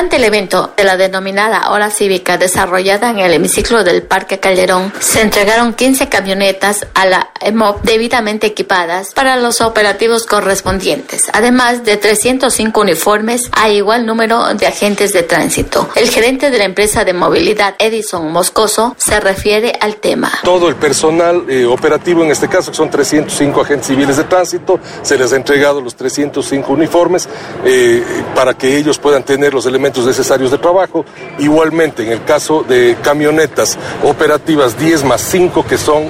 Durante el evento de la denominada Hora Cívica desarrollada en el hemiciclo del Parque Calderón, se entregaron 15 camionetas a la EMOV debidamente equipadas para los operativos correspondientes, además de 305 uniformes a igual número de agentes de tránsito. El gerente de la empresa de movilidad, Edison Moscoso, se refiere al tema. Todo el personal operativo, en este caso, que son 305 agentes civiles de tránsito, se les ha entregado los 305 uniformes para que ellos puedan tener los elementos necesarios de trabajo. Igualmente, en el caso de camionetas operativas 10 más 5, que son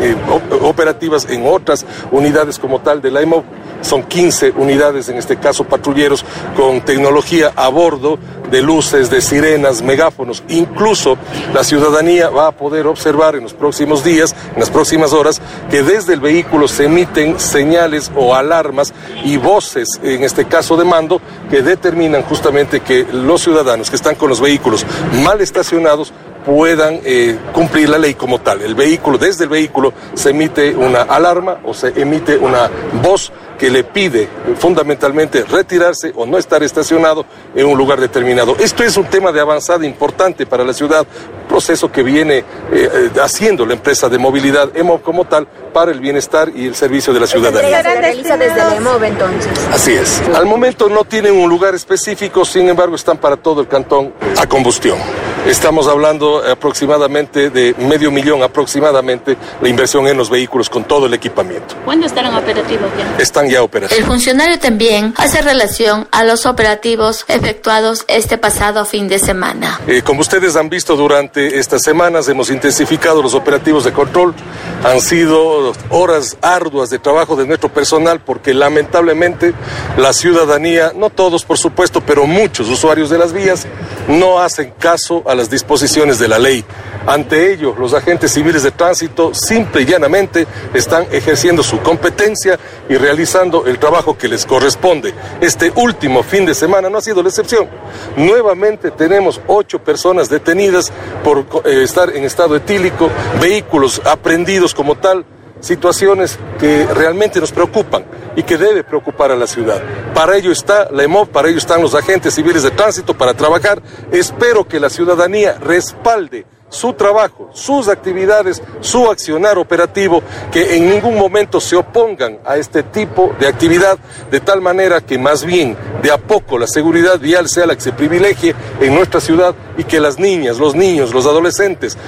operativas en otras unidades como tal de la EMOV, son 15 unidades, en este caso patrulleros, con tecnología a bordo de luces, de sirenas, megáfonos. Incluso la ciudadanía va a poder observar en los próximos días, en las próximas horas, que desde el vehículo se emiten señales o alarmas y voces, en este caso de mando, que determinan justamente que los ciudadanos que están con los vehículos mal estacionados puedan cumplir la ley como tal. Desde el vehículo se emite una alarma o se emite una voz que le pide fundamentalmente retirarse o no estar estacionado en un lugar determinado. Esto es un tema de avanzada importante para la ciudad, proceso que viene haciendo la empresa de movilidad EMOV como tal para el bienestar y el servicio de la ciudadanía. ¿Se realiza desde la EMOV entonces? Así es. Al momento no tienen un lugar específico, sin embargo están para todo el cantón a combustión. Estamos hablando aproximadamente de $500,000 aproximadamente la inversión en los vehículos con todo el equipamiento. ¿Cuándo estarán operativos ya? Están ya operativos. El funcionario también hace relación a los operativos efectuados este pasado fin de semana. Como ustedes han visto durante estas semanas, hemos intensificado los operativos de control. Han sido horas arduas de trabajo de nuestro personal porque lamentablemente la ciudadanía, no todos por supuesto, pero muchos usuarios de las vías, no hacen caso a las disposiciones de la ley. Ante ello, los agentes civiles de tránsito simple y llanamente están ejerciendo su competencia y realizando el trabajo que les corresponde. Este último fin de semana no ha sido la excepción. Nuevamente tenemos 8 personas detenidas por estar en estado etílico, vehículos aprehendidos como tal, situaciones que realmente nos preocupan y que debe preocupar a la ciudad. Para ello está la EMOV, para ello están los agentes civiles de tránsito para trabajar. Espero que la ciudadanía respalde su trabajo, sus actividades, su accionar operativo, que en ningún momento se opongan a este tipo de actividad, de tal manera que más bien de a poco la seguridad vial sea la que se privilegie en nuestra ciudad y que las niñas, los niños, los adolescentes,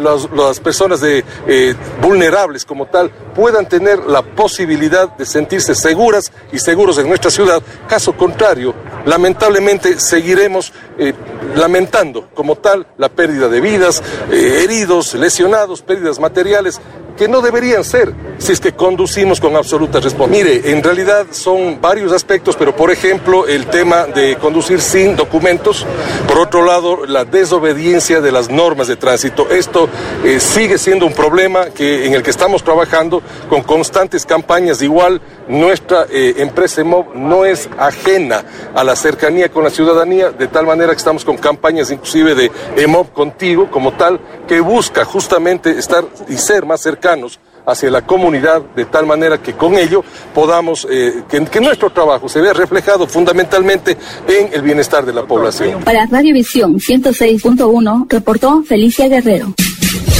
las personas vulnerables como tal, puedan tener la posibilidad de sentirse seguras y seguros en nuestra ciudad. Caso contrario, lamentablemente seguiremos lamentando como tal la pérdida de vidas, heridos, lesionados, pérdidas materiales, que no deberían ser si es que conducimos con absoluta responsabilidad. Mire, en realidad son varios aspectos, pero por ejemplo el tema de conducir sin documentos, por otro lado la desobediencia de las normas de tránsito. Esto sigue siendo un problema en el que estamos trabajando con constantes campañas. Igual nuestra empresa EMOV no es ajena a la cercanía con la ciudadanía, de tal manera que estamos con campañas inclusive de EMOV Contigo como tal, que busca justamente estar y ser más cercanos hacia la comunidad, de tal manera que con ello podamos, que nuestro trabajo se vea reflejado fundamentalmente en el bienestar de la población. Para Radio Visión 106.1, reportó Felicia Guerrero.